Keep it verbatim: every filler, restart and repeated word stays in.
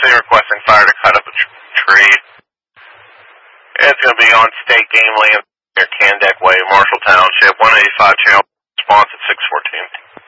City requesting fire to cut up a tr tree. It's going to be on state game land near Candeck Way, Marshall Township, one eighty-five channel response at six fourteen.